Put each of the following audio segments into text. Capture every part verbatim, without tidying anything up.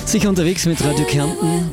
Sicher unterwegs mit Radio Kärnten.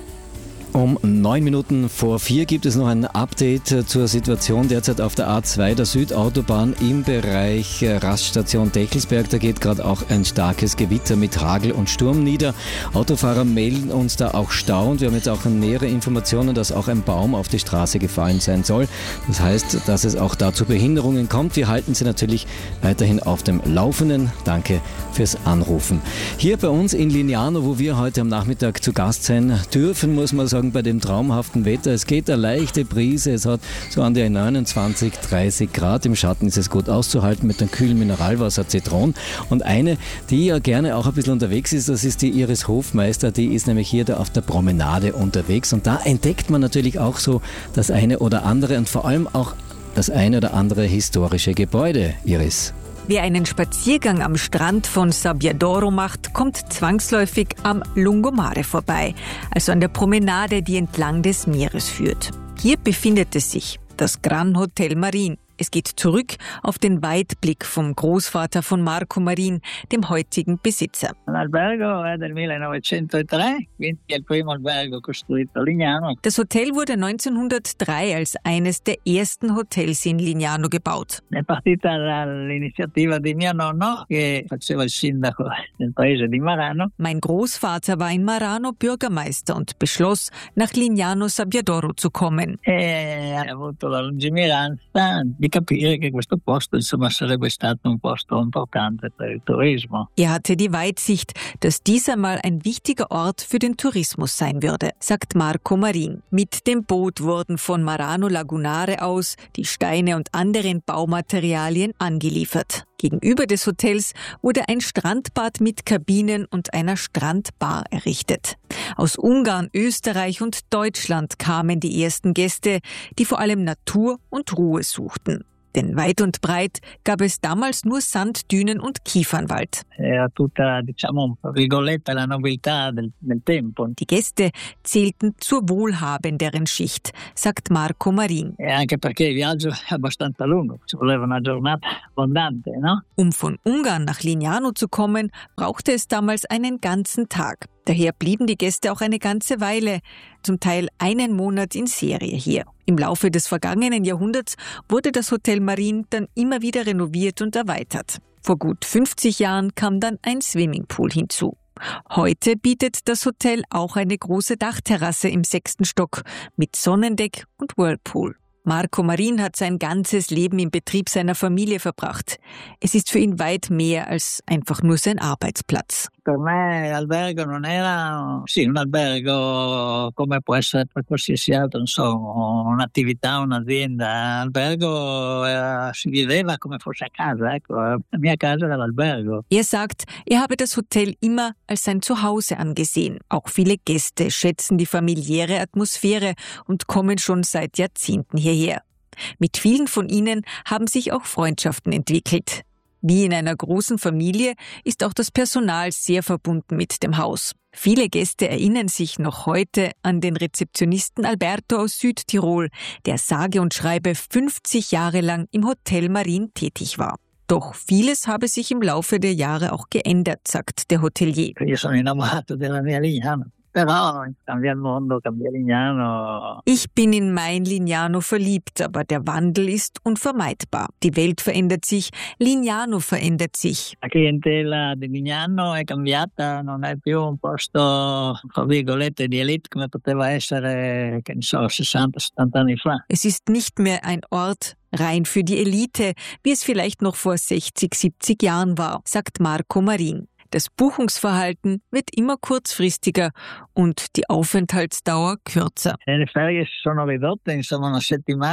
Um neun Minuten vor vier gibt es noch ein Update zur Situation derzeit auf der A zwei, der Südautobahn im Bereich Raststation Dechelsberg. Da geht gerade auch ein starkes Gewitter mit Hagel und Sturm nieder. Autofahrer melden uns da auch Stau und wir haben jetzt auch nähere Informationen, dass auch ein Baum auf die Straße gefallen sein soll. Das heißt, dass es auch da zu Behinderungen kommt. Wir halten Sie natürlich weiterhin auf dem Laufenden. Danke fürs Anrufen. Hier bei uns in Lignano, wo wir heute am Nachmittag zu Gast sein dürfen, muss man sagen, bei dem traumhaften Wetter. Es geht eine leichte Brise, es hat so an die neunundzwanzig, dreißig Grad. Im Schatten ist es gut auszuhalten mit dem kühlen Mineralwasser Zitron. Und eine, die ja gerne auch ein bisschen unterwegs ist, das ist die Iris Hofmeister. Die ist nämlich hier da auf der Promenade unterwegs. Und da entdeckt man natürlich auch so das eine oder andere und vor allem auch das eine oder andere historische Gebäude, Iris. Wer einen Spaziergang am Strand von Sabbiadoro macht, kommt zwangsläufig am Lungomare vorbei, also an der Promenade, die entlang des Meeres führt. Hier befindet es sich, das Gran Hotel Marin. Es geht zurück auf den Weitblick vom Großvater von Marco Marin, dem heutigen Besitzer. L'albergo è del millenovecentotre, quindi è il primo albergo costruito a Lignano. Das Hotel wurde neunzehnhundertdrei als eines der ersten Hotels in Lignano gebaut. È partita dall'iniziativa di mio nonno, che faceva il sindaco del paese di Marano. Mein Großvater war in Marano Bürgermeister und beschloss, nach Lignano Sabbiadoro zu kommen. E ha avuto la lungimiranza di capire che questo posto insomma sarebbe stato un posto importante per il turismo. Er hatte die Weitsicht, dass dies einmal ein wichtiger Ort für den Tourismus sein würde, sagt Marco Marin. Mit dem Boot wurden von Marano Lagunare aus die Steine und anderen Baumaterialien angeliefert. Gegenüber des Hotels wurde ein Strandbad mit Kabinen und einer Strandbar errichtet. Aus Ungarn, Österreich und Deutschland kamen die ersten Gäste, die vor allem Natur und Ruhe suchten. Denn weit und breit gab es damals nur Sanddünen und Kiefernwald. Era tutta, diciamo, virgolette, la nobiltà del, del tempo. Die Gäste zählten zur wohlhabenderen Schicht, sagt Marco Marin. E anche perché il viaggio è abbastanza lungo, ci voleva una giornata abbondante, no? Um von Ungarn nach Lignano zu kommen, brauchte es damals einen ganzen Tag. Daher blieben die Gäste auch eine ganze Weile, zum Teil einen Monat in Serie hier. Im Laufe des vergangenen Jahrhunderts wurde das Hotel Marin dann immer wieder renoviert und erweitert. Vor gut fünfzig Jahren kam dann ein Swimmingpool hinzu. Heute bietet das Hotel auch eine große Dachterrasse im sechsten Stock mit Sonnendeck und Whirlpool. Marco Marin hat sein ganzes Leben im Betrieb seiner Familie verbracht. Es ist für ihn weit mehr als einfach nur sein Arbeitsplatz. Per me l'albergo non era sì, un albergo come può essere per qualsiasi altro, insomma, un'attività, un'azienda. Albergo era, si viveva come fosse a casa, ecco, la mia casa era l'albergo. Er sagt, er habe das Hotel immer als sein Zuhause angesehen. Auch viele Gäste schätzen die familiäre Atmosphäre und kommen schon seit Jahrzehnten hierher. Mit vielen von ihnen haben sich auch Freundschaften entwickelt. Wie in einer großen Familie ist auch das Personal sehr verbunden mit dem Haus. Viele Gäste erinnern sich noch heute an den Rezeptionisten Alberto aus Südtirol, der sage und schreibe fünfzig Jahre lang im Hotel Marin tätig war. Doch vieles habe sich im Laufe der Jahre auch geändert, sagt der Hotelier. Io sono innamorato della mia Lignano. Però cambia il mondo, cambia Lignano. Ich bin in mein Lignano verliebt, aber der Wandel ist unvermeidbar. Die Welt verändert sich, Lignano verändert sich. La clientela di Lignano è cambiata, non è più un posto, tra virgolette, di elite come poteva essere, che ne so, sessanta settanta anni fa. Es ist nicht mehr ein Ort rein für die Elite, wie es vielleicht noch vor sechzig, siebzig Jahren war, sagt Marco Marin. Das Buchungsverhalten wird immer kurzfristiger und die Aufenthaltsdauer kürzer. Le ferie si sono ridotte, insomma una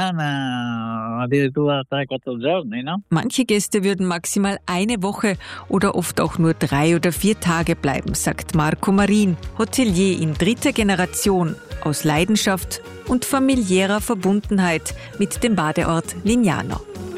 settimana, addirittura tre quattro giorni, no? Manche Gäste würden maximal eine Woche oder oft auch nur drei oder vier Tage bleiben, sagt Marco Marin, Hotelier in dritter Generation, aus Leidenschaft und familiärer Verbundenheit mit dem Badeort Lignano.